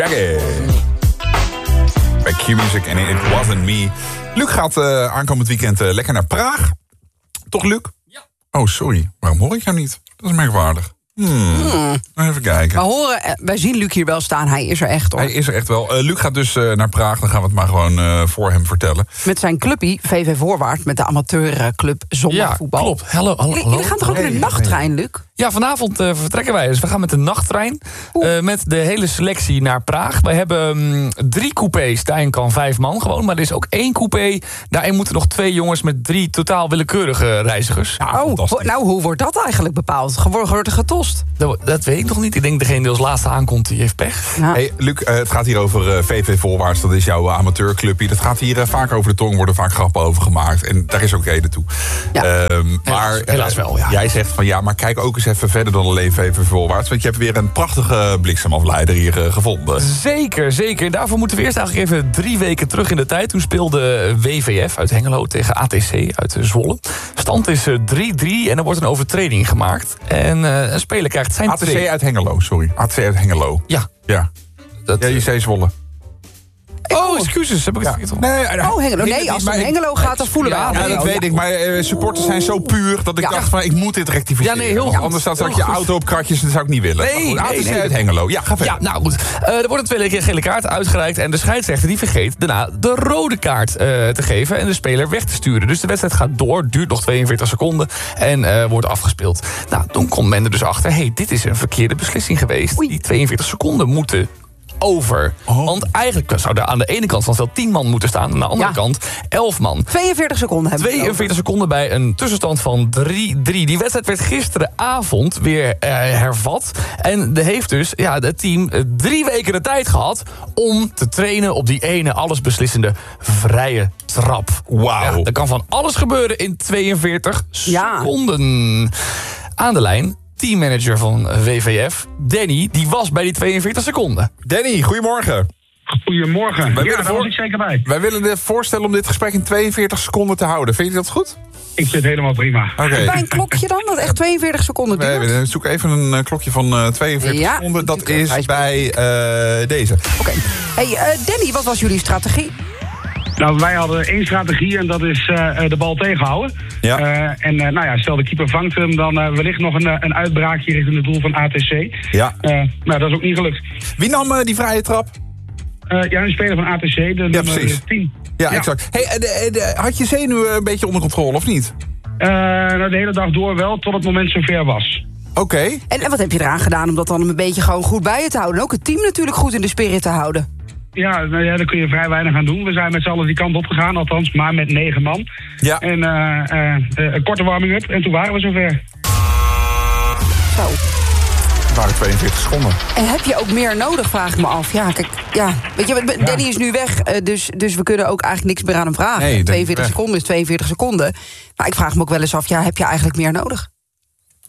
Bij Q-Music en It Wasn't Me. Luc gaat aankomend weekend lekker naar Praag. Toch, Luc? Ja. Oh, sorry. Waarom hoor ik jou niet? Dat is merkwaardig. Even kijken. Wij zien Luc hier wel staan. Hij is er echt, hoor. Hij is er echt wel. Luc gaat dus naar Praag. Dan gaan we het maar gewoon voor hem vertellen. Met zijn clubpie, VV Voorwaarts, met de amateurclub zondagvoetbal. Ja, klopt. Hallo. Jullie gaan toch ook in de nachttrein, Luc? Ja, vanavond vertrekken wij. Dus we gaan met de nachttrein. Met de hele selectie naar Praag. We hebben 3 coupés. Daarin kan 5 man gewoon. Maar er is ook 1 coupé. Daarin moeten nog 2 jongens met 3 totaal willekeurige reizigers. Ja, hoe wordt dat eigenlijk bepaald? Wordt er getost? Dat weet ik nog niet. Ik denk degene die als laatste aankomt, die heeft pech. Ja. Hey, Luc, het gaat hier over VV Voorwaarts. Dat is jouw amateurclubje. Dat gaat hier vaak over de tong. Worden vaak grappen over gemaakt. En daar is ook reden toe. Ja. Maar helaas wel, ja. Jij zegt van ja, maar kijk ook eens even verder dan alleen VV Voorwaarts. Want je hebt weer een prachtige bliksemafleider hier gevonden. Zeker. Daarvoor moeten we eerst eigenlijk even 3 weken terug in de tijd. Toen speelde WVF uit Hengelo tegen ATC uit Zwolle. Stand is 3-3 en er wordt een overtreding gemaakt. En een speler krijgt zijn ATC uit Hengelo, sorry. ATC uit Hengelo. Ja. Ja, je zei Zwolle. Oh, excuses, heb ik het verkeerd op. Hengelo. Nee, als het om Hengelo gaat, dan voelen we aan. Ja, dat weet ik. Maar supporters zijn zo puur dat ik dacht van ik moet dit rectificeren. Ja, nee, heel goed. Anders staat straks je auto op kratjes en dat zou ik niet willen. Nee, ATC uit Hengelo. Ja, ga verder. Ja, nou goed. Er wordt een 2 keer gele kaart uitgereikt. En de scheidsrechter die vergeet daarna de rode kaart te geven. En de speler weg te sturen. Dus de wedstrijd gaat door. Duurt nog 42 seconden. En wordt afgespeeld. Nou, toen komt men er dus achter. Dit is een verkeerde beslissing geweest. Die 42 seconden moeten over. Want eigenlijk zou er aan de ene kant van stel 10 man moeten staan. Aan de andere kant 11 man. 42 seconden hebben we 42 seconden bij een tussenstand van 3-3. Die wedstrijd werd gisteravond weer hervat. En heeft dus het team 3 weken de tijd gehad om te trainen op die ene allesbeslissende vrije trap. Wauw. Ja, er kan van alles gebeuren in 42 seconden. Aan de lijn teammanager van WVF, Danny, die was bij die 42 seconden. Danny, goedemorgen. Goedemorgen. Daar was ik zeker bij. Wij willen je voorstellen om dit gesprek in 42 seconden te houden. Vind je dat goed? Ik vind het helemaal prima. Okay. Bij een klokje dan, dat echt 42 seconden duurt? Nee, we zoeken even een klokje van 42 seconden. Dat is bij deze. Oké. Hey, Danny, wat was jullie strategie? Nou, wij hadden 1 strategie en dat is de bal tegenhouden. Ja. Stel de keeper vangt hem, dan wellicht nog een uitbraakje richting het doel van ATC. Ja. Dat is ook niet gelukt. Wie nam die vrije trap? Een speler van ATC, de nummer 10. Ja, exact. Hey, had je zenuwen een beetje onder controle, of niet? De hele dag door wel, tot het moment zover was. Oké. En wat heb je eraan gedaan om dat dan een beetje gewoon goed bij je te houden? En ook het team natuurlijk goed in de spirit te houden. Ja, daar kun je vrij weinig aan doen. We zijn met z'n allen die kant op gegaan, althans maar met 9 man. Ja. En een korte warming-up en toen waren we zover. Zo. Het waren 42 seconden. En heb je ook meer nodig, vraag ik me af. Ja, kijk, weet je, Danny is nu weg, dus we kunnen ook eigenlijk niks meer aan hem vragen. Nee, 42 seconden is 42 seconden. Maar ik vraag me ook wel eens af, heb je eigenlijk meer nodig?